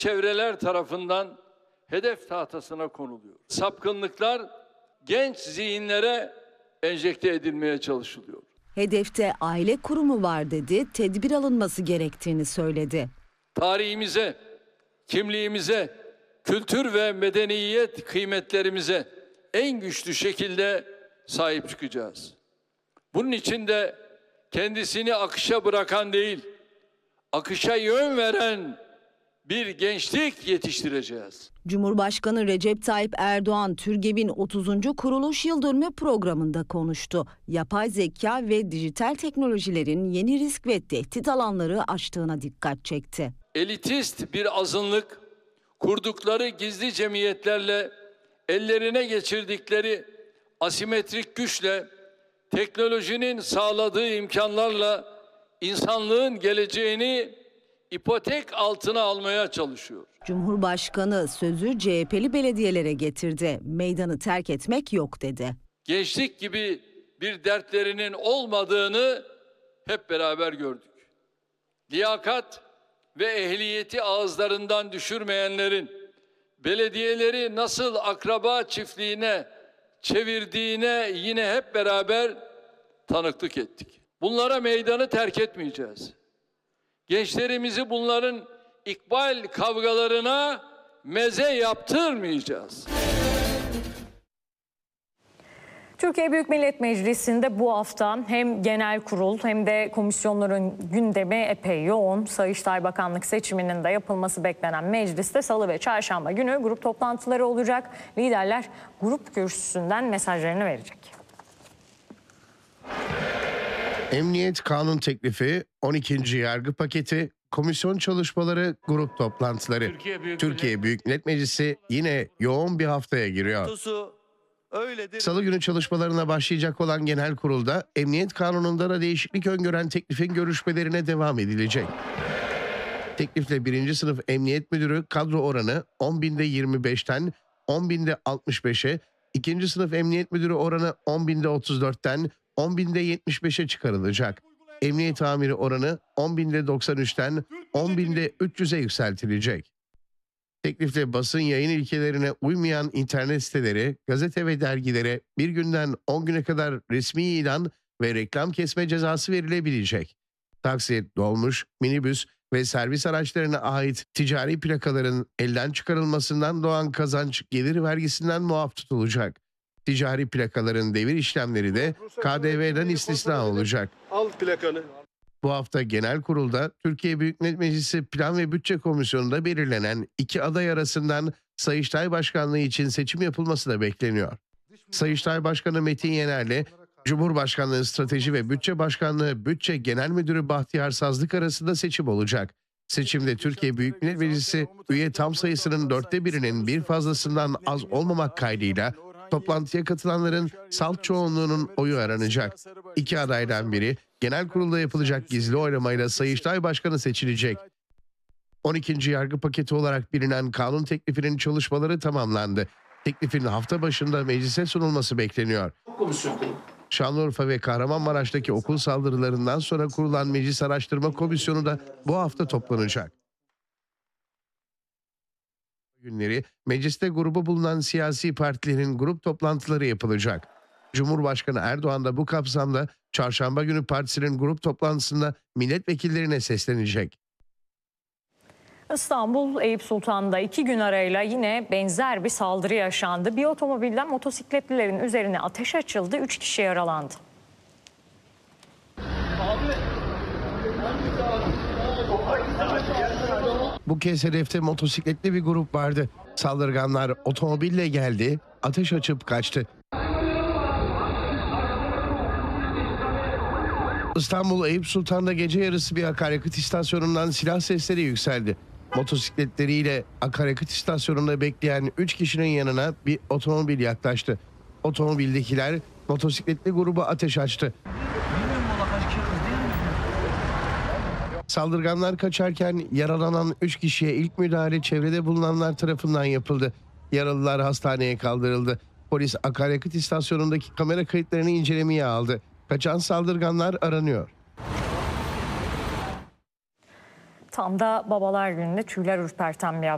çevreler tarafından hedef tahtasına konuluyor. Sapkınlıklar genç zihinlere enjekte edilmeye çalışılıyor. Hedefte aile kurumu var dedi, tedbir alınması gerektiğini söyledi. Tarihimize, kimliğimize, kültür ve medeniyet kıymetlerimize en güçlü şekilde sahip çıkacağız. Bunun için de kendisini akışa bırakan değil, akışa yön veren bir gençlik yetiştireceğiz. Cumhurbaşkanı Recep Tayyip Erdoğan, TÜRGEV'in 30. kuruluş yıl dönümü programında konuştu. Yapay zeka ve dijital teknolojilerin yeni risk ve tehdit alanları açtığına dikkat çekti. Elitist bir azınlık, kurdukları gizli cemiyetlerle, ellerine geçirdikleri asimetrik güçle, teknolojinin sağladığı imkanlarla insanlığın geleceğini ipotek altına almaya çalışıyor. Cumhurbaşkanı sözü CHP'li belediyelere getirdi. Meydanı terk etmek yok dedi. Gençlik gibi bir dertlerinin olmadığını hep beraber gördük. Liyakat ve ehliyeti ağızlarından düşürmeyenlerin belediyeleri nasıl akraba çiftliğine çevirdiğine yine hep beraber tanıklık ettik. Bunlara meydanı terk etmeyeceğiz. Gençlerimizi bunların ikbal kavgalarına meze yaptırmayacağız. Türkiye Büyük Millet Meclisi'nde bu hafta hem genel kurul hem de komisyonların gündemi epey yoğun. Sayıştay Bakanlık seçiminin de yapılması beklenen mecliste salı ve çarşamba günü grup toplantıları olacak. Liderler grup kürsüsünden mesajlarını verecek. Emniyet kanun teklifi, 12. yargı paketi, komisyon çalışmaları, grup toplantıları. Türkiye Büyük Millet Meclisi yine yoğun bir haftaya giriyor. Salı günü çalışmalarına başlayacak olan genel kurulda emniyet kanununda da değişiklik öngören teklifin görüşmelerine devam edilecek. Teklifle 1. sınıf emniyet müdürü kadro oranı 10.000'de 25'ten 10.000'de 65'e, 2. sınıf emniyet müdürü oranı 10.000'de 34'ten 10.000'de 75'e çıkarılacak. Emniyet amiri oranı 10.000'de 93'ten 10.000'de 300'e yükseltilecek. Teklifle basın yayın ilkelerine uymayan internet siteleri, gazete ve dergilere bir günden 10 güne kadar resmi ilan ve reklam kesme cezası verilebilecek. Taksi, dolmuş, minibüs ve servis araçlarına ait ticari plakaların elden çıkarılmasından doğan kazanç gelir vergisinden muaf tutulacak. Ticari plakaların devir işlemleri de KDV'den istisna olacak. Al plakanı. Bu hafta genel kurulda Türkiye Büyük Millet Meclisi Plan ve Bütçe Komisyonu'nda belirlenen 2 aday arasından Sayıştay Başkanlığı için seçim yapılması da bekleniyor. Sayıştay Başkanı Metin Yener'le Cumhurbaşkanlığı Strateji ve Bütçe Başkanlığı Bütçe Genel Müdürü Bahtiyar Sazlık arasında seçim olacak. Seçimde Türkiye Büyük Millet Meclisi üye tam sayısının 1/4'inin bir fazlasından az olmamak kaydıyla toplantıya katılanların salt çoğunluğunun oyu aranacak. 2 adaydan biri genel kurulda yapılacak gizli oylamayla Sayıştay Başkanı seçilecek. 12. yargı paketi olarak bilinen kanun teklifinin çalışmaları tamamlandı. Teklifin hafta başında meclise sunulması bekleniyor. Şanlıurfa ve Kahramanmaraş'taki okul saldırılarından sonra kurulan Meclis Araştırma Komisyonu da bu hafta toplanacak. Günleri mecliste grubu bulunan siyasi partilerin grup toplantıları yapılacak. Cumhurbaşkanı Erdoğan da bu kapsamda çarşamba günü partisinin grup toplantısında milletvekillerine seslenecek. İstanbul Eyüp Sultan'da 2 gün arayla yine benzer bir saldırı yaşandı. Bir otomobilden motosikletlilerin üzerine ateş açıldı. 3 kişi yaralandı. Bu kez hedefte motosikletli bir grup vardı. Saldırganlar otomobille geldi, ateş açıp kaçtı. İstanbul Eyüp Sultan'da gece yarısı bir akaryakıt istasyonundan silah sesleri yükseldi. Motosikletleriyle akaryakıt istasyonunda bekleyen 3 kişinin yanına bir otomobil yaklaştı. Otomobildekiler motosikletli gruba ateş açtı. Saldırganlar kaçarken yaralanan 3 kişiye ilk müdahale çevrede bulunanlar tarafından yapıldı. Yaralılar hastaneye kaldırıldı. Polis akaryakıt istasyonundaki kamera kayıtlarını incelemeye aldı. Kaçan saldırganlar aranıyor. Tam da Babalar Günü'nde tüyler ürperten bir haber.